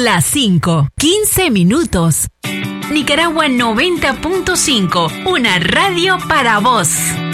Las 5, 15 minutos. Nicaragua 90.5, una radio para vos.